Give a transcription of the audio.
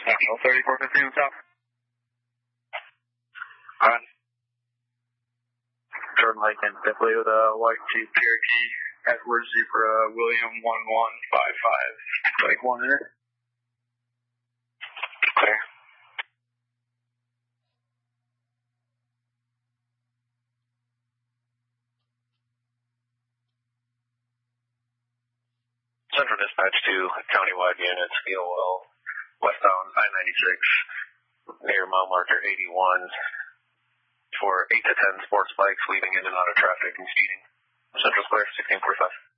National 3415 South. On. Jordan Lake and Bipley with a white Jeep Cherokee, Edward Zebra, William 1155, like 1 minute. Clear. Central Dispatch to countywide units, EOL, westbound I-96, near mile marker 81, for 8 to 10 sports bikes leaving in and out of traffic and speeding. Central Square, 1645.